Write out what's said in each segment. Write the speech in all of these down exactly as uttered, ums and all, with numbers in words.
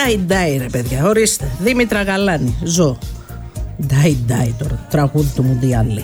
Ντάι ντάι ρε παιδιά, ορίστε. Δήμητρα Γαλάνη, ζω. Ντάι ντάι τώρα, τραγούδι του Μουντιάλ.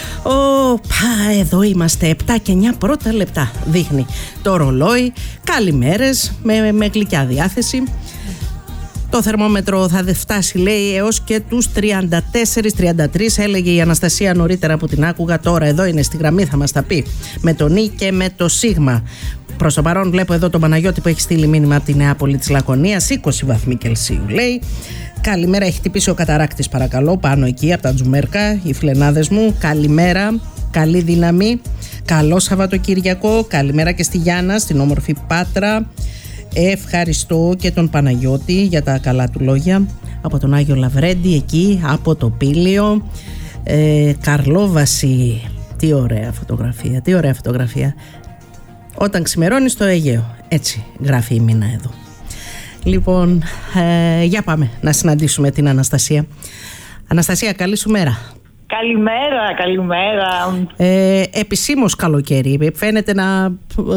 Ωπα, εδώ είμαστε, επτά και εννιά πρώτα λεπτά δείχνει το ρολόι. Καλημέρες, με, με γλυκιά διάθεση. Το θερμόμετρο θα φτάσει, λέει, έως και τους τριάντα τέσσερα τριάντα τρία, έλεγε η Αναστασία νωρίτερα που την άκουγα. Τώρα εδώ είναι στη γραμμή, θα μας τα πει με το Νι και με το Σίγμα. Προς το παρόν βλέπω εδώ τον Παναγιώτη που έχει στείλει μήνυμα από τη Νεάπολη της Λακωνίας, είκοσι βαθμοί Κελσίου λέει. Καλημέρα, έχει χτυπήσει ο καταράκτης παρακαλώ, πάνω εκεί από τα Τζουμέρκα, οι φιλενάδες μου. Καλημέρα, καλή δύναμη, καλό Σαββατοκύριακο. Καλημέρα και στη Γιάννα, στην όμορφη Πάτρα. Ευχαριστώ και τον Παναγιώτη για τα καλά του λόγια. Από τον Άγιο Λαβρέντη εκεί, από το Πήλιο. ε, Καρλόβαση. Τι ωραία φωτογραφία, τι ωραία φωτογραφία. Όταν ξημερώνει στο Αιγαίο. Έτσι γράφει η Μίνα εδώ. Λοιπόν, ε, για πάμε να συναντήσουμε την Αναστασία. Αναστασία, καλή σου μέρα. Καλημέρα, καλημέρα. ε, Επισήμως καλοκαίρι. Φαίνεται να...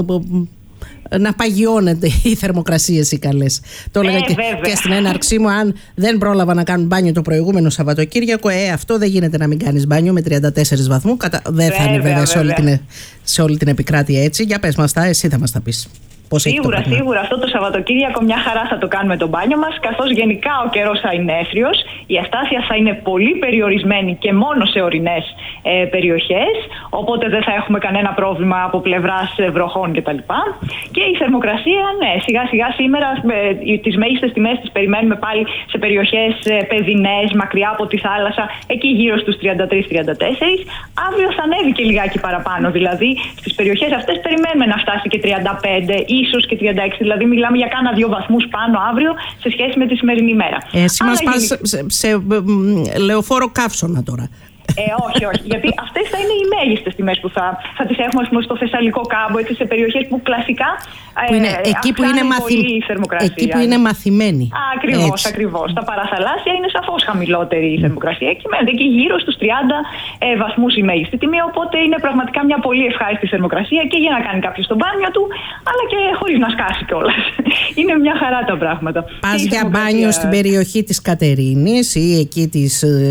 να παγιώνεται οι θερμοκρασίες οι καλές. Το έλεγα ε, και, και στην έναρξή μου, αν δεν πρόλαβα να κάνω μπάνιο το προηγούμενο Σαββατοκύριακο, ε, αυτό δεν γίνεται να μην κάνεις μπάνιο με τριάντα τέσσερα βαθμούς. Κατα... Δεν θα είναι βέβαια σε όλη, την, σε όλη την επικράτεια έτσι. Για πες μας τα, εσύ θα μας τα πεις. Πώς σίγουρα, σίγουρα. Αυτό το Σαββατοκύριακο μια χαρά θα το κάνουμε το μπάνιο μας, καθώς γενικά ο καιρός θα είναι έθριος, η αστάθεια θα είναι πολύ περιορισμένη και μόνο σε ορεινές ε, περιοχές, οπότε δεν θα έχουμε κανένα πρόβλημα από πλευράς βροχών κτλ. Και η θερμοκρασία, ναι, σιγά σιγά σήμερα ε, τις μέγιστες τιμές τις περιμένουμε πάλι σε περιοχές ε, παιδινές, μακριά από τη θάλασσα, εκεί γύρω στους τριάντα τρία τριάντα τέσσερα. Αύριο θα ανέβει και λιγάκι παραπάνω, δηλαδή στις περιοχές αυτές περιμένουμε να φτάσει και τριάντα πέντε, ίσως και τριάντα έξι, δηλαδή μιλάμε για κάνα δύο βαθμούς πάνω αύριο σε σχέση με τη σημερινή ημέρα. Εσύ μας πας σε, σε, σε λεωφόρο Καύσωνα τώρα. Ε, όχι, όχι. Γιατί αυτές θα είναι οι μέγιστες τιμές που θα, θα τις έχουμε πούμε, στο Θεσσαλικό κάμπο, έτσι, σε περιοχές που κλασικά που είναι, ε, εκεί, που είναι μαθη... εκεί που είναι μαθημένοι. Ακριβώς, ακριβώς. Τα παραθαλάσσια είναι σαφώς χαμηλότερη η θερμοκρασία. Εκεί μένετε εκεί γύρω στους τριάντα ε, βαθμούς η μέγιστη τιμή. Οπότε είναι πραγματικά μια πολύ ευχάριστη θερμοκρασία και για να κάνει κάποιος το μπάνιο του, αλλά και χωρίς να σκάσει κιόλας. Είναι μια χαρά τα πράγματα. Πας για μπάνιο στην περιοχή της Κατερίνης ή εκεί της.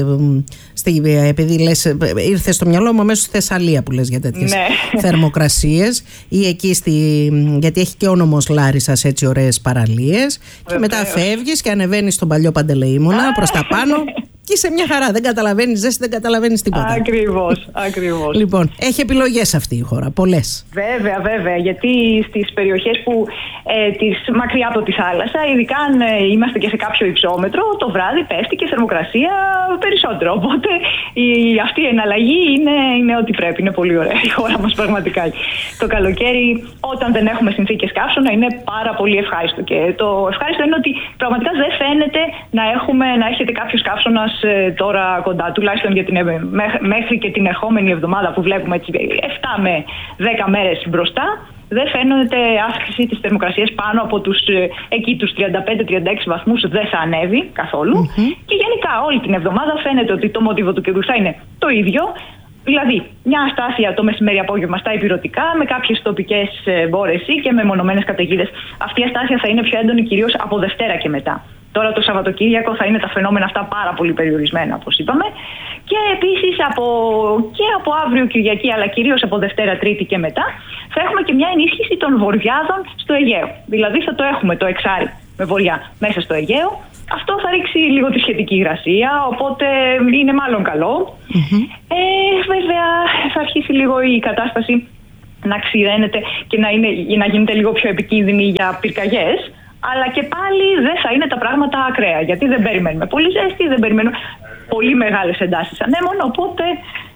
Στη, επειδή λες, ήρθε στο μυαλό μου αμέσως στη Θεσσαλία που λες για τέτοιες ναι. θερμοκρασίες ή εκεί στη, γιατί έχει και ο νόμος Λάρισσας έτσι ωραίες παραλίες. Και μετά φεύγεις και ανεβαίνεις στον παλιό Παντελεήμονα προς τα πάνω και είσαι μια χαρά, δεν καταλαβαίνεις ζέστη, δεν καταλαβαίνεις τίποτα. Ακριβώς, ακριβώς. Λοιπόν, έχει επιλογές αυτή η χώρα, πολλές. Βέβαια, βέβαια, γιατί στις περιοχές που ε, τις, μακριά από τη θάλασσα, ειδικά αν ε, είμαστε και σε κάποιο υψόμετρο, το βράδυ πέφτει και θερμοκρασία περισσότερο. Οπότε η, αυτή η εναλλαγή είναι, είναι ό,τι πρέπει. Είναι πολύ ωραία η χώρα μας πραγματικά. Το καλοκαίρι, όταν δεν έχουμε συνθήκες καύσωνα, είναι πάρα πολύ ευχάριστο. Και το ευχάριστο είναι ότι πραγματικά δεν φαίνεται να, έχουμε, να έχετε κάποιος καύσωνας τώρα κοντά, τουλάχιστον για την, μέχρι και την ερχόμενη εβδομάδα που βλέπουμε έτσι, επτά με δέκα μέρες μπροστά. Δεν φαίνεται αύξηση της θερμοκρασίας πάνω από τους, εκεί, τους τριάντα πέντε τριάντα έξι βαθμούς, δεν θα ανέβει καθόλου. Mm-hmm. Και γενικά όλη την εβδομάδα φαίνεται ότι το μοτίβο του καιρού θα είναι το ίδιο. Δηλαδή, μια αστάθεια το μεσημέρι απόγευμα στα ηπειρωτικά, με κάποιες τοπικές μπόρες και με μονομένες καταιγίδες. Αυτή η αστάθεια θα είναι πιο έντονη κυρίως από Δευτέρα και μετά. Τώρα το Σαββατοκύριακο θα είναι τα φαινόμενα αυτά πάρα πολύ περιορισμένα, όπως είπαμε. Και επίσης από, και από αύριο Κυριακή, αλλά κυρίως από Δευτέρα, Τρίτη και μετά, θα έχουμε και μια ενίσχυση των βοριάδων στο Αιγαίο. Δηλαδή θα το έχουμε το εξάρι με βοριά μέσα στο Αιγαίο. Αυτό θα ρίξει λίγο τη σχετική υγρασία, οπότε είναι μάλλον καλό. Mm-hmm. Ε, βέβαια θα αρχίσει λίγο η κατάσταση να ξηραίνεται και να, είναι, να γίνεται λίγο πιο επικίνδυνη για πυρκαγιές. Αλλά και πάλι δεν θα είναι τα πράγματα ακραία, γιατί δεν περιμένουμε πολύ ζέστη, δεν περιμένουμε πολύ μεγάλες εντάσεις ανέμων, οπότε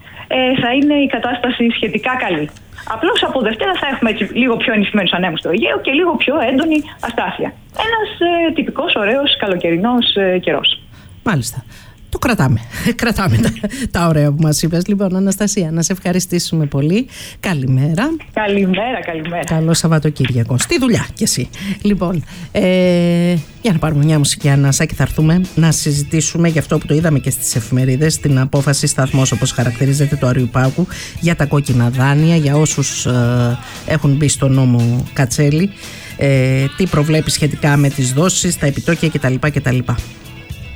ε, θα είναι η κατάσταση σχετικά καλή. Απλώς από Δευτέρα θα έχουμε έτσι, λίγο πιο ενισχυμένους ανέμους στο Αιγαίο και λίγο πιο έντονη αστάθεια. Ένας ε, τυπικός, ωραίος, καλοκαιρινός ε, καιρός. Μάλιστα. Το κρατάμε. Κρατάμε τα, τα ωραία που μας είπες. Λοιπόν, Αναστασία, να σε ευχαριστήσουμε πολύ. Καλημέρα. Καλημέρα, καλημέρα. Καλό Σαββατοκύριακο. Στη δουλειά κι εσύ. Λοιπόν, ε, για να πάρουμε μια μουσική ανάσα και θα έρθουμε να συζητήσουμε για αυτό που το είδαμε και στις εφημερίδες, την απόφαση σταθμός, όπως χαρακτηρίζεται, του Αριού Πάγου για τα κόκκινα δάνεια, για όσους ε, έχουν μπει στο νόμο Κατσέλη. ε, τι προβλέπει σχετικά με τις δόσεις, τα επιτόκια κτλ. κτλ.